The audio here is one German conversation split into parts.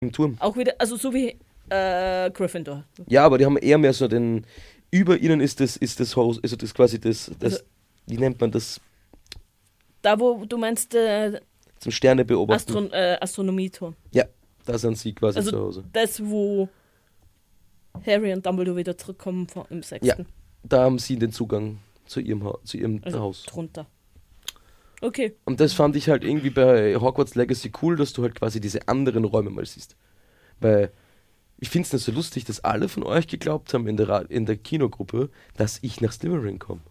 Im Turm. Auch wieder, also so wie Gryffindor. Ja, aber die haben eher mehr so den. Über ihnen ist das Haus, also das quasi das Also- wie nennt man das? Da, wo du meinst, Zum Sterne beobachten. Astronomieturm. Ja, da sind sie quasi Also zu Hause. das, wo Harry und Dumbledore wieder zurückkommen im 6. Ja. Da haben sie den Zugang zu ihrem Also Haus. drunter. Okay. Und das fand ich halt irgendwie bei Hogwarts Legacy cool, dass du halt quasi diese anderen Räume mal siehst. Weil ich finde es nicht so lustig, dass alle von euch geglaubt haben in der Kinogruppe, dass ich nach Slytherin komme.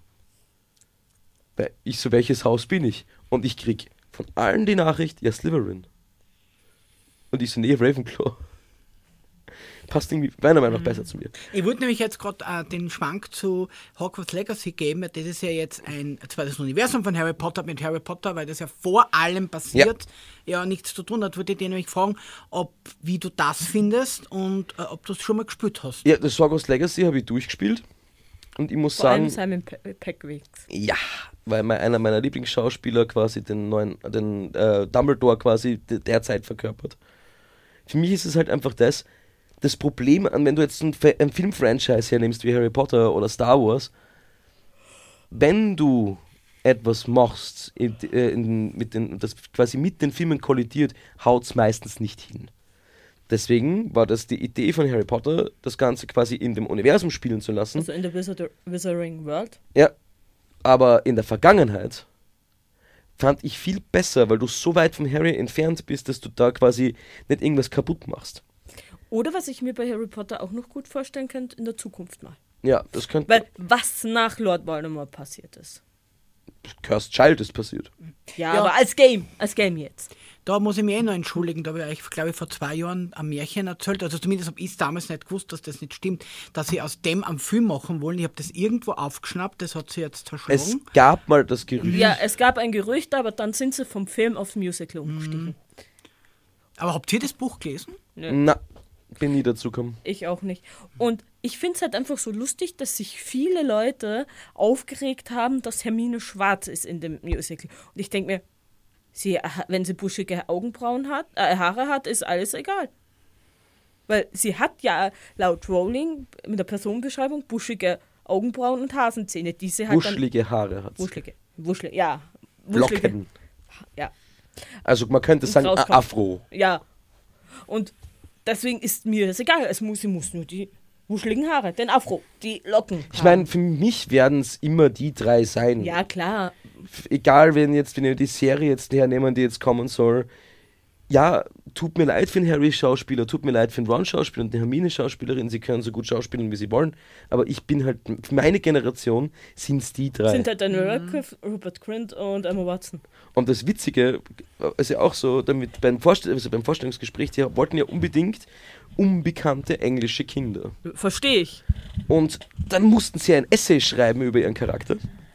Weil ich so, welches Haus bin ich? Und ich krieg von allen die Nachricht, ja Slytherin. Und ich so, nee, Ravenclaw. Passt irgendwie meiner Meinung nach besser zu mir. Ich wollte nämlich jetzt gerade den Schwank zu Hogwarts Legacy geben. Das ist ja jetzt zwar das Universum von Harry Potter mit Harry Potter, weil das ja vor allem passiert, ja nichts zu tun hat. Wollte ich dir nämlich fragen, wie du das findest und ob du es schon mal gespielt hast. Ja, das Hogwarts Legacy habe ich durchgespielt. Und ich muss Vor allem sagen, Simon Pegwicks. ja, weil einer meiner Lieblingsschauspieler quasi den Dumbledore quasi derzeit verkörpert. Für mich ist es halt einfach das Problem, wenn du jetzt ein Filmfranchise hernimmst wie Harry Potter oder Star Wars, wenn du etwas machst, das quasi mit den Filmen kollidiert, haut es meistens nicht hin. Deswegen war das die Idee von Harry Potter, das Ganze quasi in dem Universum spielen zu lassen. Also in der Wizarding World. Ja, aber in der Vergangenheit fand ich viel besser, weil du so weit von Harry entfernt bist, dass du da quasi nicht irgendwas kaputt machst. Oder was ich mir bei Harry Potter auch noch gut vorstellen könnte, in der Zukunft mal. Ja, das könnte. Weil was nach Lord Voldemort passiert ist. Cursed Child ist passiert. Ja, Ja. aber als Game jetzt. Da muss ich mich noch entschuldigen, da habe ich euch, glaube ich, vor 2 Jahren ein Märchen erzählt, also zumindest habe ich es damals nicht gewusst, dass das nicht stimmt, dass sie aus dem einen Film machen wollen. Ich habe das irgendwo aufgeschnappt, das hat sie jetzt Es verschlagen. gab mal das Gerücht. Ja, es gab ein Gerücht, aber dann sind sie vom Film aufs Musical umgestiegen. Aber habt ihr das Buch gelesen? Na, bin nie dazu gekommen. Ich auch nicht. Und ich finde es halt einfach so lustig, dass sich viele Leute aufgeregt haben, dass Hermine schwarz ist in dem Musical. Und ich denke mir, wenn sie buschige Augenbrauen hat, Haare hat, ist alles egal. Weil sie hat ja laut Rowling mit der Personenbeschreibung buschige Augenbrauen und Hasenzähne. Diese halt Wuschelige Haare hat dann wuschelige, ja. Locken. Ja. Also man könnte sagen rauskommt. Afro. Ja. Und deswegen ist mir das egal. Sie muss nur die wuscheligen Haare, den Afro, die Locken. Ich meine, für mich werden es immer die 3 sein. Ja, klar. Egal, wenn wir die Serie jetzt hernehmen, die jetzt kommen soll. Ja, tut mir leid für den Harry-Schauspieler, tut mir leid für den Ron-Schauspieler und die Hermine-Schauspielerin, sie können so gut schauspielen, wie sie wollen, aber ich bin halt, für meine Generation sind es die 3. Sind halt Daniel Radcliffe, Rupert Grint und Emma Watson. Und das Witzige ist ja auch so, damit beim Vorstellungsgespräch, die wollten ja unbedingt unbekannte englische Kinder. Verstehe ich. Und dann mussten sie ein Essay schreiben über ihren Charakter.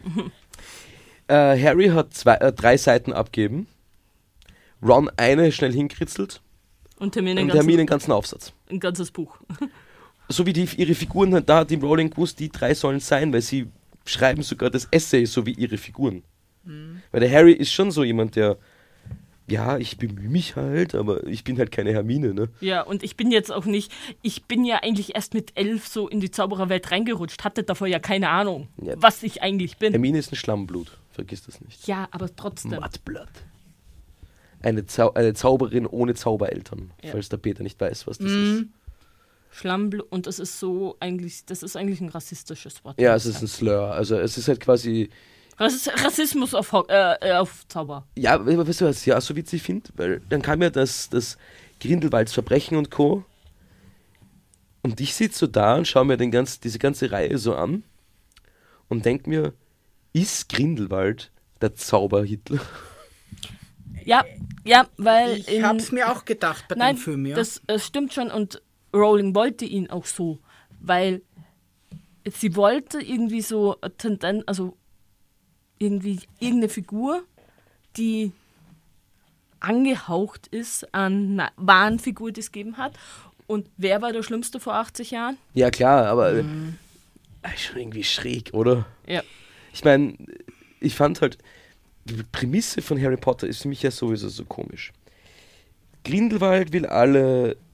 Harry hat 3 Seiten abgeben. Ron eine schnell hinkritzelt Und Hermine und Hermine einen ganzen Aufsatz. ein ganzes Buch. So wie ihre Figuren, da hat die Rowling gewusst, die 3 sollen sein, weil sie schreiben sogar das Essay so wie ihre Figuren. Weil der Harry ist schon so jemand, der, ja, ich bemühe mich halt, aber ich bin halt keine Hermine, ne? Ja, und ich bin jetzt auch nicht, ich bin ja eigentlich erst mit 11 so in die Zaubererwelt reingerutscht, hatte davor ja keine Ahnung, Ja. was ich eigentlich bin. Hermine ist ein Schlammblut, vergiss das nicht. Ja, aber trotzdem. Mudblood. Eine Zauberin ohne Zaubereltern, Ja. falls der Peter nicht weiß, was das ist. Schammblut, und das ist das ist eigentlich ein rassistisches Wort. Ja, es ist ein Slur. Also es ist halt quasi, Rassismus auf Zauber. ja, weißt du, was ich ja so witzig finde? Weil dann kam ja das Grindelwalds Verbrechen und Co. Und ich sitze so da und schaue mir diese ganze Reihe so an und denke mir, ist Grindelwald der Zauber-Hitler? Ja, weil Ich habe es mir auch gedacht bei nein, dem Film, ja. das stimmt schon, und Rowling wollte ihn auch so, weil sie wollte irgendwie so also irgendwie irgendeine Figur, die angehaucht ist an einer wahren Figur, die es gegeben hat. Und wer war der Schlimmste vor 80 Jahren? Ja klar, aber ist schon irgendwie schräg, oder? Ja. Ich meine, ich fand halt, die Prämisse von Harry Potter ist für mich ja sowieso so komisch. Grindelwald will alle